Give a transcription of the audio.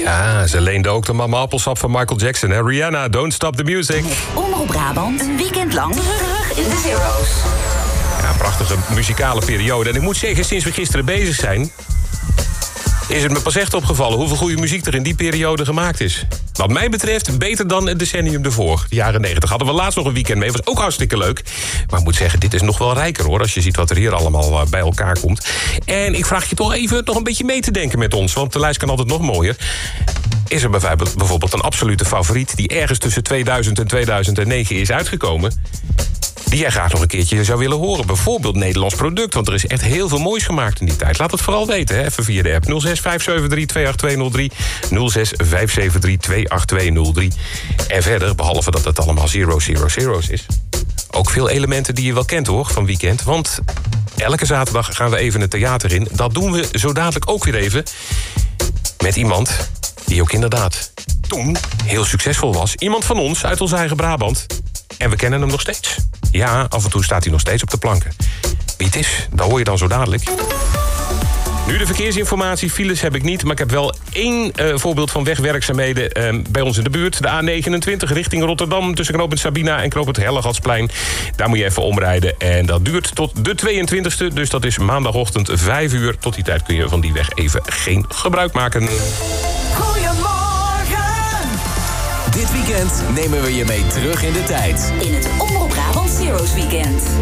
Ja, ze leende ook de mama appelsap van Michael Jackson. Hè? Rihanna, Don't Stop the Music. Omroep Brabant, een weekend lang terug in de Zero's. Ja, prachtige muzikale periode. En ik moet zeggen, sinds we gisteren bezig zijn, is het me pas echt opgevallen hoeveel goede muziek er in die periode gemaakt is. Wat mij betreft beter dan het decennium ervoor. De jaren 90 hadden we laatst nog een weekend mee. Was ook hartstikke leuk. Maar ik moet zeggen, dit is nog wel rijker hoor. Als je ziet wat er hier allemaal bij elkaar komt. En ik vraag je toch even nog een beetje mee te denken met ons. Want de lijst kan altijd nog mooier. Is er bijvoorbeeld een absolute favoriet die ergens tussen 2000 en 2009 is uitgekomen, die jij graag nog een keertje zou willen horen? Bijvoorbeeld Nederlands product, want er is echt heel veel moois gemaakt in die tijd. Laat het vooral weten, hè? Even via de app 06 573 28203, 06 573 28203. En verder, behalve dat het allemaal 000's is, ook veel elementen die je wel kent hoor, van weekend. Want elke zaterdag gaan we even het theater in. Dat doen we zo dadelijk ook weer even met iemand die ook inderdaad toen heel succesvol was. Iemand van ons, uit ons eigen Brabant. En we kennen hem nog steeds. Ja, af en toe staat hij nog steeds op de planken. Wie het is, dat hoor je dan zo dadelijk. Nu de verkeersinformatie. Files heb ik niet, maar ik heb wel één voorbeeld van wegwerkzaamheden bij ons in de buurt. De A29 richting Rotterdam tussen knooppunt Sabina en knooppunt Hellegatsplein. Daar moet je even omrijden en dat duurt tot de 22e. Dus dat is maandagochtend 5 uur. Tot die tijd kun je van die weg even geen gebruik maken. Dit weekend nemen we je mee terug in de tijd. In het Omroep Brabant Zero's Weekend.